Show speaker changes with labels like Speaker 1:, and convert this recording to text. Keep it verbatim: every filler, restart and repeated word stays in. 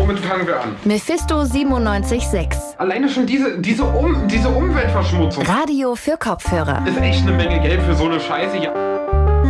Speaker 1: womit fangen wir an?
Speaker 2: Mephisto siebenundneunzig Komma sechs.
Speaker 1: Alleine schon diese, diese, um, diese Umweltverschmutzung.
Speaker 2: Radio für Kopfhörer.
Speaker 1: Ist echt eine Menge Geld für so eine Scheiße. Ja.